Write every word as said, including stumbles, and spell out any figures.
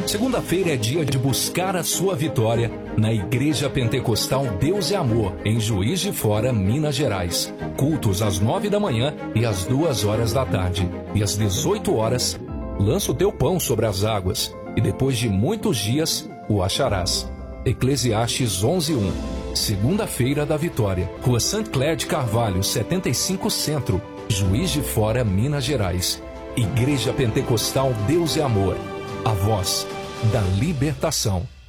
Segunda-feira é dia de buscar a sua vitória na Igreja Pentecostal Deus é Amor, em Juiz de Fora, Minas Gerais. Cultos às nove da manhã e às duas horas da tarde. E às dezoito horas, lança o teu pão sobre as águas, e depois de muitos dias o acharás. Eclesiastes onze, um. Segunda-feira da Vitória. Rua Saint Clair de Carvalho, setenta e cinco Centro, Juiz de Fora, Minas Gerais. Igreja Pentecostal Deus é Amor. A voz da libertação.